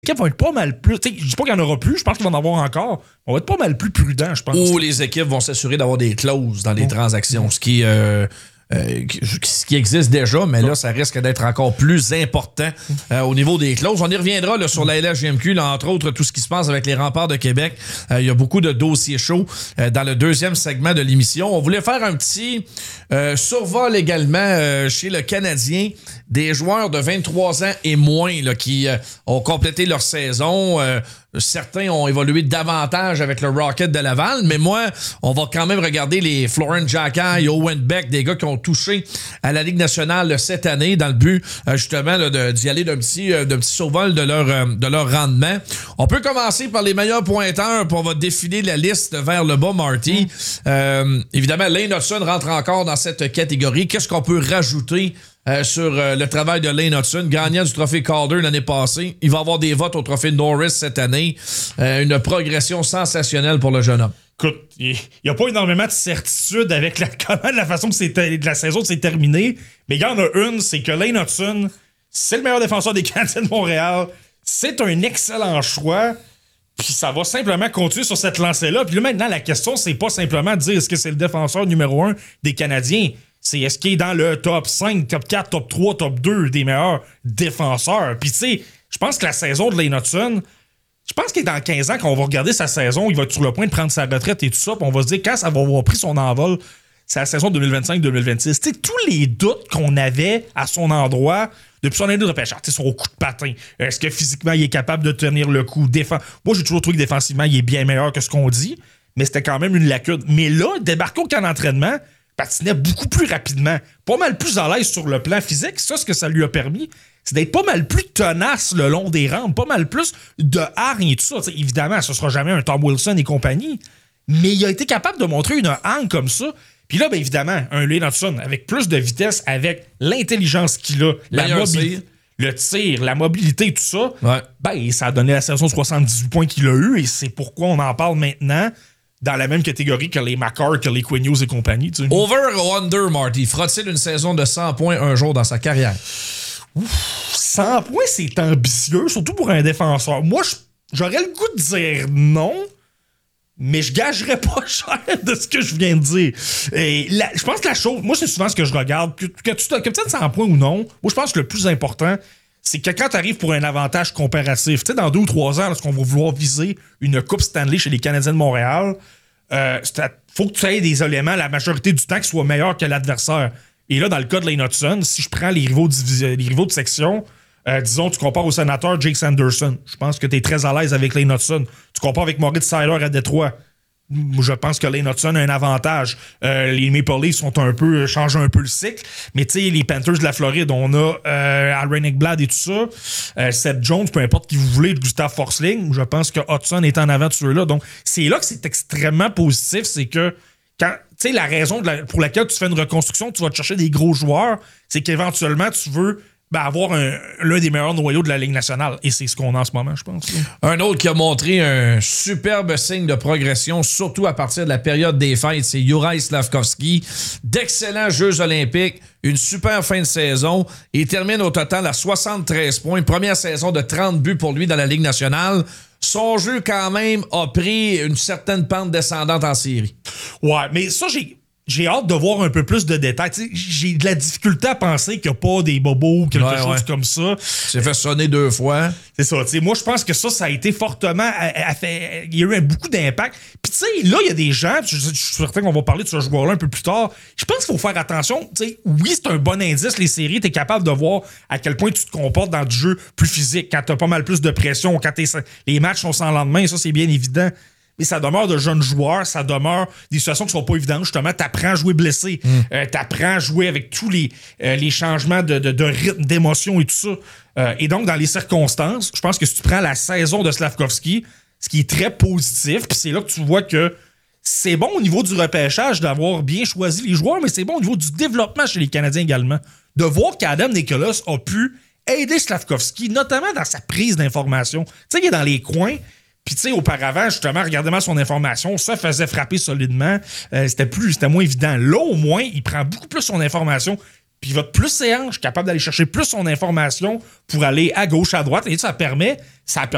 équipes vont être pas mal plus... Je dis pas qu'il y en aura plus, je pense qu'il va en avoir encore. On va être pas mal plus prudent, je pense. Ou les équipes vont s'assurer d'avoir des clauses dans les transactions, ce qui existe déjà, mais là, ça risque d'être encore plus important au niveau des clauses. On y reviendra là, sur la LHJMQ, là, entre autres, tout ce qui se passe avec les Remparts de Québec. Il y a beaucoup de dossiers chauds dans le deuxième segment de l'émission. On voulait faire un petit survol également chez le Canadien des joueurs de 23 ans et moins là, qui ont complété leur saison. Certains ont évolué davantage avec le Rocket de Laval, mais moi, on va quand même regarder les Florent Xhekaj, Owen Beck, des gars qui ont touché à la Ligue nationale cette année dans le but justement là, d'y aller d'un petit survol de leur rendement. On peut commencer par les meilleurs pointeurs, puis on va défiler la liste vers le bas, Marty. Évidemment, Lane Hutson rentre encore dans cette catégorie. Qu'est-ce qu'on peut rajouter sur le travail de Lane Hutson, gagnant du trophée Calder l'année passée? Il va avoir des votes au trophée Norris cette année. Une progression sensationnelle pour le jeune homme. Écoute, il n'y a pas énormément de certitude avec la façon que la saison s'est terminée, mais il y en a une, c'est que Lane Hutson, c'est le meilleur défenseur des Canadiens de Montréal. C'est un excellent choix. Puis ça va simplement continuer sur cette lancée-là. Puis là, maintenant, la question, c'est pas simplement de dire est-ce que c'est le défenseur numéro 1 des Canadiens. C'est est-ce qu'il est dans le top 5, top 4, top 3, top 2 des meilleurs défenseurs. Puis tu sais, je pense que la saison de Lane Hutson, je pense que dans 15 ans, quand on va regarder sa saison, il va être sur le point de prendre sa retraite et tout ça, puis on va se dire quand ça va avoir pris son envol, c'est la saison 2025-2026. Tu sais, tous les doutes qu'on avait à son endroit depuis son année de repêchage, son coup de patin, est-ce que physiquement il est capable de tenir le coup? Moi, j'ai toujours trouvé que défensivement, il est bien meilleur que ce qu'on dit, mais c'était quand même une lacune. Mais là, débarqué au camp d'entraînement, patinait beaucoup plus rapidement, pas mal plus à l'aise sur le plan physique. Ça, ce que ça lui a permis, c'est d'être pas mal plus tenace le long des rampes, pas mal plus de hargne et tout ça. T'sais, évidemment, ce sera jamais un Tom Wilson et compagnie, mais il a été capable de montrer une hargne comme ça. Puis là, bien évidemment, un Lane Hutson avec plus de vitesse, avec l'intelligence qu'il a, la mobilité, le tir, la mobilité et tout ça, ben, ça a donné la saison de 78 points qu'il a eu et c'est pourquoi on en parle maintenant dans la même catégorie que les Makar, que les Quinn Hughes et compagnie. Tu sais. Over ou under, Marty? Fera-t-il une saison de 100 points un jour dans sa carrière? 100 points, c'est ambitieux, surtout pour un défenseur. Moi, j'aurais le goût de dire non, mais je gagerais pas cher de ce que je viens de dire. Je pense que la chose... Moi, c'est souvent ce que je regarde. Que peut-être 100 points ou non, moi, je pense que le plus important, c'est que quand tu arrives pour un avantage comparatif, tu sais, dans 2 ou 3 ans, lorsqu'on va vouloir viser une Coupe Stanley chez les Canadiens de Montréal, faut que tu aies des éléments la majorité du temps qui soient meilleurs que l'adversaire. Et là, dans le cas de Lane Hutson, si je prends les rivaux de section, disons, tu compares au sénateur Jake Sanderson. Je pense que tu es très à l'aise avec Lane Hutson. Tu compares avec Moritz Seider à Détroit. Je pense que Lane Hutson a un avantage. Les Maple Leafs changent un peu le cycle. Mais tu sais, les Panthers de la Floride, on a Aaron Ekblad et tout ça. Seth Jones, peu importe qui vous voulez, Gustav Forsling. Je pense que Hutson est en avant de ceux-là. Donc, c'est là que c'est extrêmement positif. C'est que quand, tu sais, la raison pour laquelle tu fais une reconstruction, tu vas te chercher des gros joueurs, c'est qu'éventuellement, tu veux avoir l'un des meilleurs noyaux de la Ligue nationale. Et c'est ce qu'on a en ce moment, je pense. Un autre qui a montré un superbe signe de progression, surtout à partir de la période des fêtes, c'est Juraj Slafkovský. D'excellents Jeux olympiques, une super fin de saison. Il termine au total à 73 points. Première saison de 30 buts pour lui dans la Ligue nationale. Son jeu, quand même, a pris une certaine pente descendante en série. Ouais, mais ça, j'ai hâte de voir un peu plus de détails. T'sais, j'ai de la difficulté à penser qu'il n'y a pas des bobos ou quelque chose comme ça. C'est fait sonner 2 fois. C'est ça. Moi, je pense que ça a été fortement... il y a eu beaucoup d'impact. Puis, tu sais, là, il y a des gens... Je suis certain qu'on va parler de ce joueur-là un peu plus tard. Je pense qu'il faut faire attention. T'sais, oui, c'est un bon indice, les séries. Tu es capable de voir à quel point tu te comportes dans du jeu plus physique, quand tu as pas mal plus de pression, quand les matchs sont sans lendemain. Ça, c'est bien évident. Mais ça demeure de jeunes joueurs, ça demeure des situations qui sont pas évidentes. Justement, t'apprends à jouer blessé, t'apprends à jouer avec tous les changements de rythme, d'émotion et tout ça. Et donc, dans les circonstances, je pense que si tu prends la saison de Slafkovský, ce qui est très positif, puis c'est là que tu vois que c'est bon au niveau du repêchage d'avoir bien choisi les joueurs, mais c'est bon au niveau du développement chez les Canadiens également. De voir qu'Adam Nicholas a pu aider Slafkovský, notamment dans sa prise d'information. Tu sais, il est dans les coins. Puis, tu sais, auparavant, justement, regardez-moi son information, ça faisait frapper solidement. C'était moins évident. Là, au moins, il prend beaucoup plus son information. Puis, il va être plus séange, capable d'aller chercher plus son information pour aller à gauche, à droite. Et ça permet